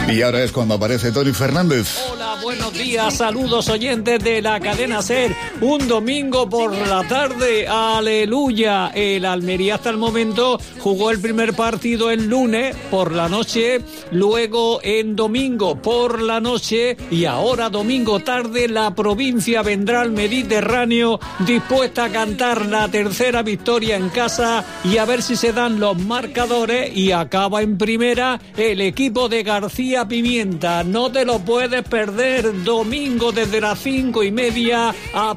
Y ahora es cuando aparece Tony Fernández. Hola, buenos días, saludos oyentes de la cadena SER. Un domingo por la tarde, aleluya. El Almería hasta el momento jugó el primer partido el lunes por la noche, luego en domingo por la noche y ahora domingo tarde la provincia vendrá al Mediterráneo dispuesta a cantar la tercera victoria en casa y a ver si se dan los marcadores y acaba en primera el equipo de García Pimienta. No te lo puedes perder, domingo desde las 5:30 a